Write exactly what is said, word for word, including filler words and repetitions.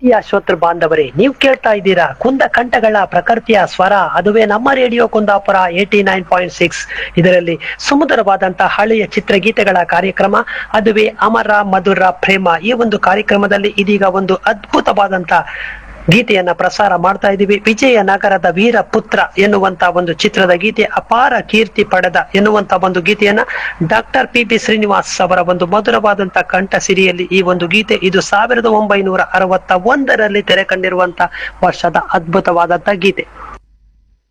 ಪ್ರಿಯ ಶ್ರೋತೃ ಬಾಂಧವರೇ, ನೀವು ಕೇಳ್ತಾ ಇದ್ದೀರಾ ಕುಂದ ಕಂಠಗಳ ಪ್ರಕೃತಿಯ ಸ್ವರ, ಅದುವೇ ನಮ್ಮ radio Kundapura eighty nine point six. ಇದರಲ್ಲಿ ಸುಮಧುರವಾದಂತಹ ಹಳೆಯ ಚಿತ್ರಗೀತೆಗಳ ಕಾರ್ಯಕ್ರಮ, ಅದುವೇ ಅಮರ ಮಧುರ ಪ್ರೇಮ. ಈ ಒಂದು ಕಾರ್ಯಕ್ರಮದಲ್ಲಿ ಇದೀಗ ಒಂದು ಅದ್ಭುತವಾದಂತ ಗೀತೆಯನ್ನ ಪ್ರಸಾರ ಮಾಡ್ತಾ ಇದ್ದೀವಿ. ವಿಜಯನಗರದ ವೀರ ಪುತ್ರ ಎನ್ನುವಂತ ಒಂದು ಚಿತ್ರದ ಗೀತೆ, ಅಪಾರ ಕೀರ್ತಿ ಪಡೆದ ಎನ್ನುವಂತ ಒಂದು ಗೀತೆಯನ್ನ ಡಾಕ್ಟರ್ ಪಿ ಬಿ ಶ್ರೀನಿವಾಸ್ ಅವರ ಒಂದು ಮಧುರವಾದಂತ ಕಂಠ ಸಿರಿಯಲ್ಲಿ ಈ ಒಂದು ಗೀತೆ, ಇದು ಸಾವಿರದ ಒಂಬೈನೂರ ಅರವತ್ತ ಒಂದರಲ್ಲಿ ತೆರೆ ಕಂಡಿರುವಂತ ವರ್ಷದ ಅದ್ಭುತವಾದಂತ ಗೀತೆ.